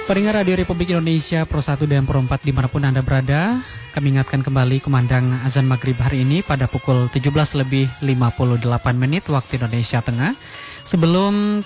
Pendengar Radio Republik Indonesia Pro 1 dan Pro 4 dimanapun Anda berada, kami ingatkan kembali kumandang azan maghrib hari ini pada pukul 17:58 waktu Indonesia Tengah. Sebelum